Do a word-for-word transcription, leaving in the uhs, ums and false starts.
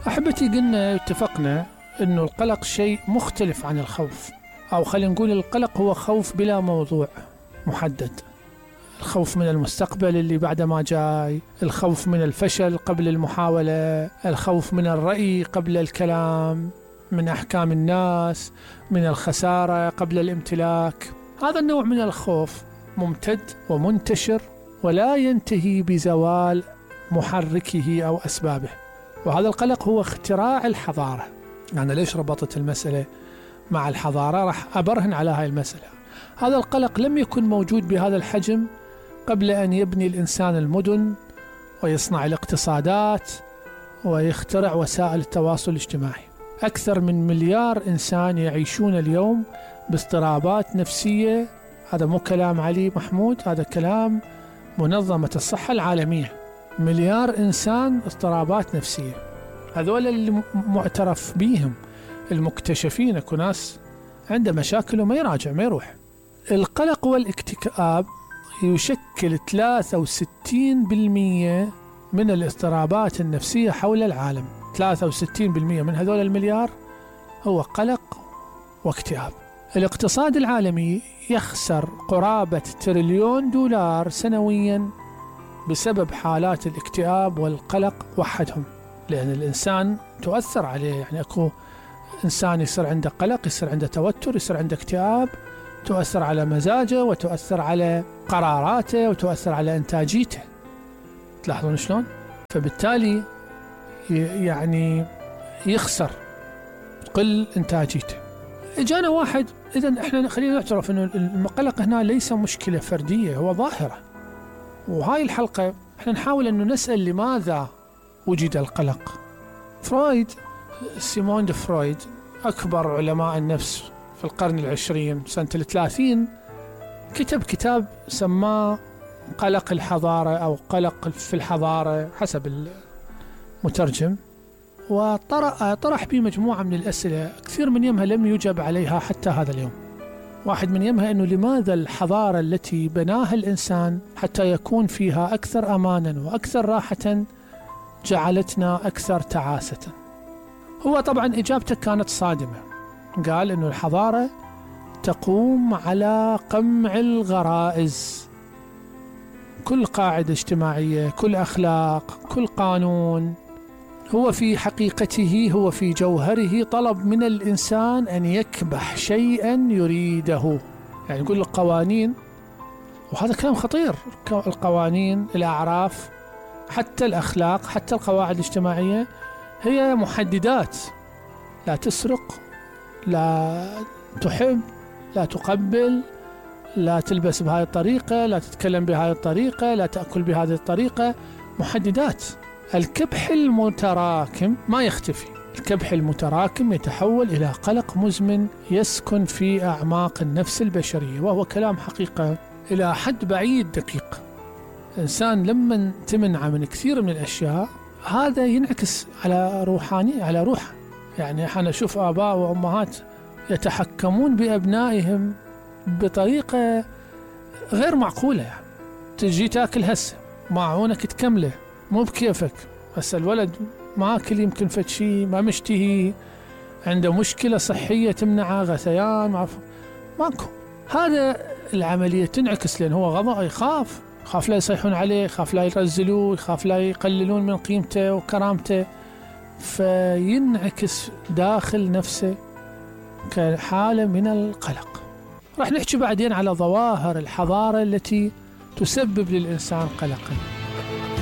أحبتي، قلنا اتفقنا أنه القلق شيء مختلف عن الخوف، أو خلينا نقول القلق هو خوف بلا موضوع محدد. الخوف من المستقبل اللي بعد ما جاي، الخوف من الفشل قبل المحاولة، الخوف من الرأي قبل الكلام، من أحكام الناس، من الخسارة قبل الامتلاك. هذا النوع من الخوف ممتد ومنتشر ولا ينتهي بزوال محركه أو أسبابه. وهذا القلق هو اختراع الحضارة. يعني ليش ربطت المسألة مع الحضارة؟ راح أبرهن على هاي المسألة. هذا القلق لم يكن موجود بهذا الحجم قبل أن يبني الإنسان المدن ويصنع الاقتصادات ويخترع وسائل التواصل الاجتماعي. أكثر من مليار إنسان يعيشون اليوم باضطرابات نفسية. هذا مو كلام علي محمود، هذا كلام منظمة الصحة العالمية. مليار إنسان اضطرابات نفسية. هذول اللي معترف بيهم، المكتشفين، اكو ناس عنده مشاكل وما يراجع ما يروح. القلق والاكتئاب يشكل ثلاثة وستين بالمئة من الاضطرابات النفسية حول العالم. ثلاثة وستين بالمئة من هذول المليار هو قلق واكتئاب. الاقتصاد العالمي يخسر قرابة تريليون دولار سنويا بسبب حالات الاكتئاب والقلق وحدهم، لأن الإنسان تؤثر عليه. يعني أكو إنسان يصير عنده قلق، يصير عنده توتر، يصير عنده اكتئاب، تؤثر على مزاجه وتؤثر على قراراته وتؤثر على إنتاجيته. تلاحظون شلون؟ فبالتالي يعني يخسر، تقل إنتاجيته. إجانا واحد، إذن إحنا خلينا نعترف أنه القلق هنا ليس مشكلة فردية، هو ظاهرة. وهاي الحلقة إحنا نحاول أنه نسأل لماذا وجد القلق. فرويد، سيمون دي فرويد، أكبر علماء النفس في القرن العشرين سنة الثلاثين، كتب كتاب سماه قلق الحضارة أو قلق في الحضارة حسب المترجم، وطرح به مجموعة من الأسئلة كثير من يمها لم يجب عليها حتى هذا اليوم. واحد من يمها أنه لماذا الحضارة التي بناها الإنسان حتى يكون فيها أكثر أمانا وأكثر راحة جعلتنا أكثر تعاسة؟ هو طبعا إجابته كانت صادمة. قال أنه الحضارة تقوم على قمع الغرائز. كل قاعدة اجتماعية، كل أخلاق، كل قانون هو في حقيقته، هو في جوهره طلب من الإنسان أن يكبح شيئا يريده. يعني يقول القوانين، وهذا كلام خطير، القوانين، الأعراف، حتى الأخلاق، حتى القواعد الاجتماعية هي محددات. لا تسرق، لا تحب، لا تقبل، لا تلبس بهذه الطريقة، لا تتكلم بهذه الطريقة، لا تأكل بهذه الطريقة. محددات. الكبح المتراكم ما يختفي. الكبح المتراكم يتحول إلى قلق مزمن يسكن في أعماق النفس البشرية، وهو كلام حقيقة إلى حد بعيد دقيق. إنسان لما تمنع من كثير من الأشياء هذا ينعكس على روحاني، على روح. يعني أنا أشوف آباء وأمهات يتحكمون بأبنائهم بطريقة غير معقولة. يعني تجي تاكل هسه معونك تكمله، مو بكيفك. بس الولد ما أكل، يمكن فد شيء ما مشتهي، عنده مشكلة صحية تمنعه، غثيان، ماكو. هذا العملية تنعكس، لأن هو غضب، يخاف خاف لا يصيحون عليه، خاف لا يرزلوه، خاف لا يقللون من قيمته وكرامته، فينعكس داخل نفسه كحالة من القلق. راح نحكي بعدين على ظواهر الحضارة التي تسبب للإنسان قلقا.